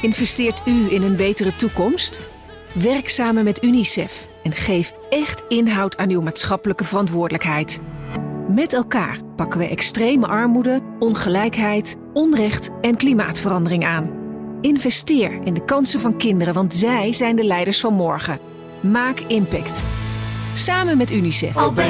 Investeert u in een betere toekomst? Werk samen met UNICEF en geef echt inhoud aan uw maatschappelijke verantwoordelijkheid. Met elkaar pakken we extreme armoede, ongelijkheid, onrecht en klimaatverandering aan. Investeer in de kansen van kinderen, want zij zijn de leiders van morgen. Maak impact. Samen met UNICEF.